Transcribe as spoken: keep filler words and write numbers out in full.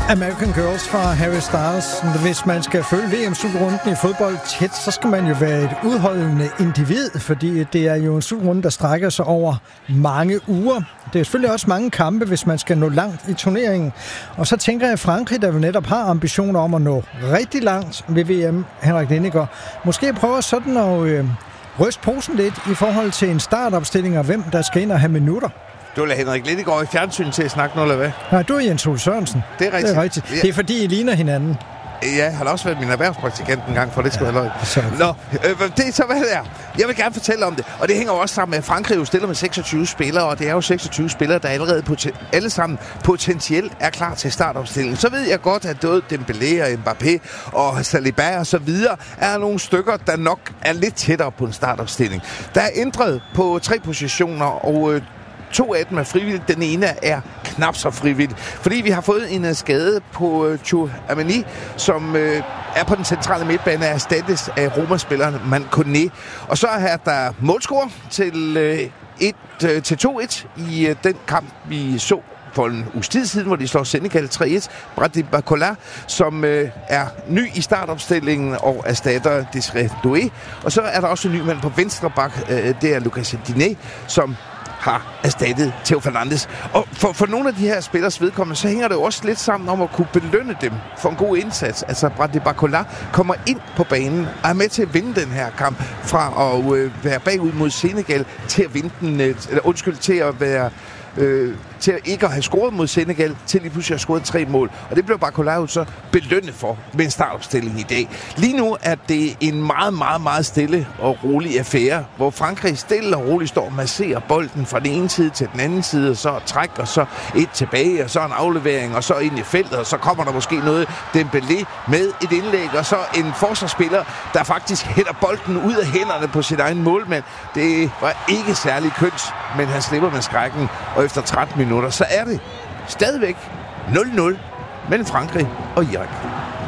American Girls fra Harry Styles. Hvis man skal følge V M-slutrunden i fodbold tæt, så skal man jo være et udholdende individ, fordi det er jo en slutrunde, der strækker sig over mange uger. Det er selvfølgelig også mange kampe, hvis man skal nå langt i turneringen. Og så tænker jeg, at Frankrig, der jo netop har ambitioner om at nå rigtig langt ved V M, Henrik Lindegaard, måske prøver sådan at øh, ryste posen lidt i forhold til en startopstilling og hvem der skal ind og have minutter. Du lader Henrik Lindegaard i fjernsyn til at snakke noget, eller hvad? Nej, du er Jens Ole Sørensen. Det er rigtigt. Det er, rigtigt. Ja. Det er fordi, I ligner hinanden. Ja, han har også været min erhvervspraktikant en gang, for det skal ja, have løg. Nå, øh, det er så, hvad det er. Jeg vil gerne fortælle om det. Og det hænger også sammen med, at Frankrig jo stiller med seksogtyve spillere, og det er jo seksogtyve spillere, der allerede poten- alle sammen potentielt er klar til startopstillingen. Så ved jeg godt, at både Dembélé og Mbappé og Saliba og så videre er nogle stykker, der nok er lidt tættere på en startopstilling. Der er ændret på tre positioner, og øh, to af dem er frivilligt. Den ene er knap så frivillig. Fordi vi har fået en skade på uh, Tchouaméni, som uh, er på den centrale midtbane, er erstattes af Roma-spilleren Mancone. Og så er der målscorer til, uh, et, uh, til to et i uh, den kamp, vi så for en uges tid siden, hvor de slår Senegal tre et. Brady Bacola, som øh, er ny i startopstillingen og erstatter Desiré Doué. Og så er der også en ny mand på venstre bak, øh, det er Lucas Diné, som har erstattet Theo Fernandes. Og for, for nogle af de her spillers vedkommende, så hænger det jo også lidt sammen om at kunne belønne dem for en god indsats. Altså, Brady Bacola kommer ind på banen og er med til at vinde den her kamp fra at øh, være bagud mod Senegal til at vinde den, øh, eller undskyld, til at være Øh, til at ikke at have scoret mod Senegal, til lige pludselig at have scoret tre mål. Og det blev Bacola jo så belønnet for med en startopstilling i dag. Lige nu er det en meget, meget, meget stille og rolig affære, hvor Frankrig stille og roligt står og masserer bolden fra den ene side til den anden side, og så træk, og så et tilbage, og så en aflevering, og så ind i feltet, og så kommer der måske noget Dembélé med et indlæg, og så en forsvarsspiller, der faktisk hætter bolden ud af hænderne på sit egen målmand. Det var ikke særlig kønt, men han slipper med skrækken, og efter tretten minutter, så er det stadigvæk nul nul mellem Frankrig og Irak.